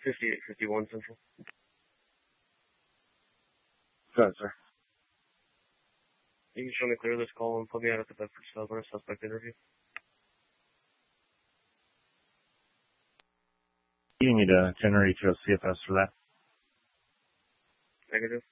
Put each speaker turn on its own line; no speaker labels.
5851 Central.
Go ahead, sir.
You can show me clear this call and put me out at the Bedford Suburban suspect interview.
You need to generate your CFS for that.
Negative.